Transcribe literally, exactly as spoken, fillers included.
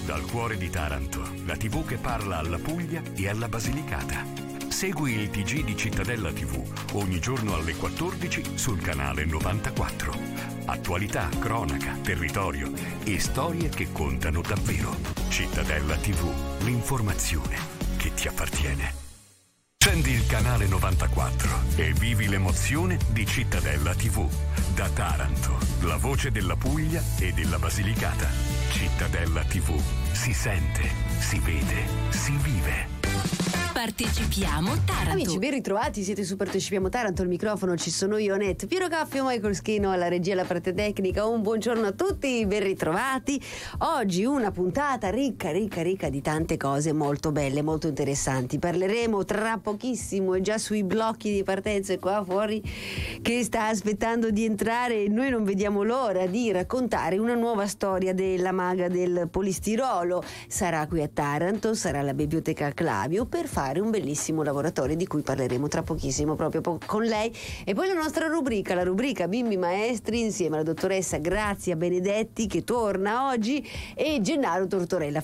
Dal cuore di Taranto, la tivù che parla alla Puglia e alla Basilicata. Segui il T G di Cittadella tivù ogni giorno alle quattordici sul canale novantaquattro. Attualità, cronaca, territorio e storie che contano davvero. Cittadella tivù, l'informazione che ti appartiene. Accendi il canale novantaquattro e vivi l'emozione di Cittadella tivù. Da Taranto, la voce della Puglia e della Basilicata. Cittadella tivù. Si sente, si vede, si vive. Partecipiamo Taranto. Amici, ben ritrovati, siete su Partecipiamo Taranto, al microfono ci sono io, Net, Piero Caffio, Michael Schino alla regia, alla parte tecnica. Un buongiorno a tutti, ben ritrovati. Oggi una puntata ricca, ricca, ricca di tante cose molto belle, molto interessanti. Parleremo tra pochissimo e già sui blocchi di partenza qua fuori che sta aspettando di entrare e noi non vediamo l'ora di raccontare una nuova storia della maga del polistirolo. Sarà qui a Taranto, sarà alla Biblioteca Clavio per fare un bellissimo lavoratore di cui parleremo tra pochissimo proprio po- con lei. E poi la nostra rubrica, la rubrica Bimbi Maestri, insieme alla dottoressa Grazia Benedetti che torna oggi e Gennaro Tortorella.